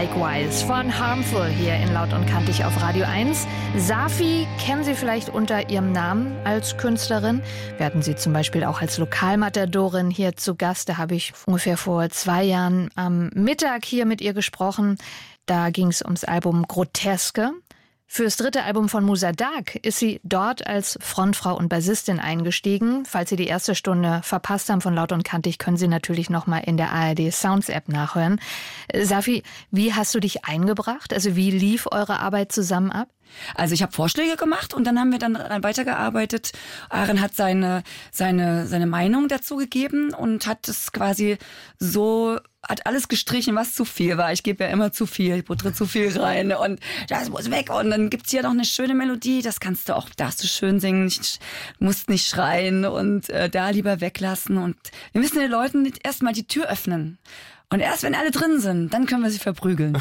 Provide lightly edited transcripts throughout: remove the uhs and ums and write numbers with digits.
Likewise von Harmful hier in Laut und Kantig auf Radio 1. Safi kennen Sie vielleicht unter ihrem Namen als Künstlerin. Wir hatten sie zum Beispiel auch als Lokalmatadorin hier zu Gast. Da habe ich ungefähr vor 2 Jahren am Mittag hier mit ihr gesprochen. Da ging es ums Album Groteske. Fürs 3. Album von Musa Dagh ist sie dort als Frontfrau und Bassistin eingestiegen. Falls Sie die erste Stunde verpasst haben von Laut und Kantig, können Sie natürlich nochmal in der ARD Sounds App nachhören. Safi, wie hast du dich eingebracht? Also wie lief eure Arbeit zusammen ab? Also ich habe Vorschläge gemacht und dann haben wir dann weitergearbeitet. Aaron hat seine Meinung dazu gegeben und hat es quasi so, hat alles gestrichen, was zu viel war. Ich gebe ja immer zu viel, ich puttere zu viel rein und das muss weg. Und dann gibt's hier noch eine schöne Melodie, das darfst du schön singen, musst nicht schreien und da lieber weglassen. Und wir müssen den Leuten erstmal die Tür öffnen. Und erst wenn alle drin sind, dann können wir sie verprügeln.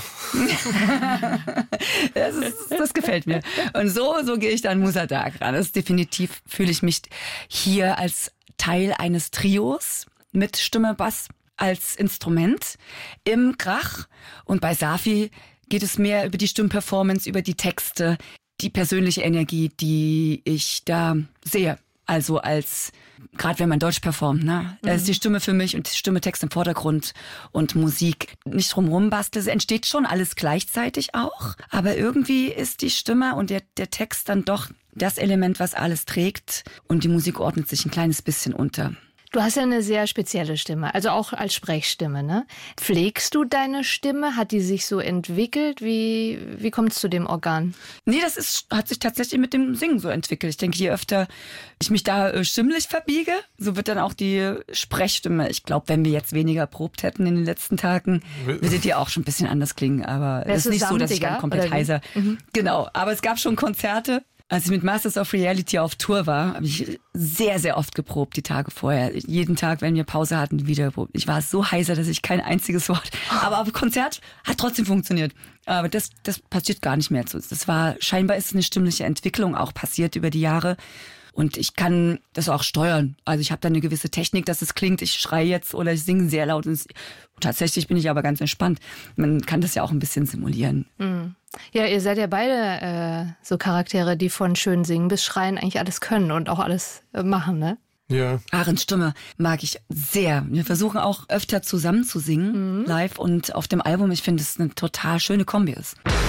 Das gefällt mir. Und so gehe ich dann Musa Dagh ran. Das ist definitiv, fühle ich mich hier als Teil eines Trios mit Stimme, Bass als Instrument im Krach. Und bei Safi geht es mehr über die Stimmperformance, über die Texte, die persönliche Energie, die ich da sehe. Also gerade wenn man Deutsch performt, ne? Da ist die Stimme für mich und die Stimme, Text im Vordergrund und Musik nicht drumherum basteln. Es entsteht schon alles gleichzeitig auch, aber irgendwie ist die Stimme und der Text dann doch das Element, was alles trägt und die Musik ordnet sich ein kleines bisschen unter. Du hast ja eine sehr spezielle Stimme, also auch als Sprechstimme, ne? Pflegst du deine Stimme? Hat die sich so entwickelt? Wie kommt es zu dem Organ? Nee, hat sich tatsächlich mit dem Singen so entwickelt. Ich denke, je öfter ich mich da stimmlich verbiege, so wird dann auch die Sprechstimme. Ich glaube, wenn wir jetzt weniger probt hätten in den letzten Tagen, würde die auch schon ein bisschen anders klingen. Aber es ist nicht so, dass ich dann komplett heiser. Genau, aber es gab schon Konzerte. Als ich mit Masters of Reality auf Tour war, habe ich sehr, sehr oft geprobt die Tage vorher. Jeden Tag, wenn wir Pause hatten, wieder geprobt. Ich war so heiser, dass ich kein einziges Wort... Aber auf Konzert hat trotzdem funktioniert. Aber das passiert gar nicht mehr. Scheinbar ist eine stimmliche Entwicklung auch passiert über die Jahre. Und ich kann das auch steuern. Also ich habe da eine gewisse Technik, dass es klingt, ich schreie jetzt oder ich singe sehr laut. Und tatsächlich bin ich aber ganz entspannt. Man kann das ja auch ein bisschen simulieren. Mhm. Ja, ihr seid ja beide so Charaktere, die von schön singen bis schreien eigentlich alles können und auch alles machen, ne? Ja. Ahrens Stimme mag ich sehr. Wir versuchen auch öfter zusammen zu singen, live und auf dem Album. Ich finde, es eine total schöne Kombi ist.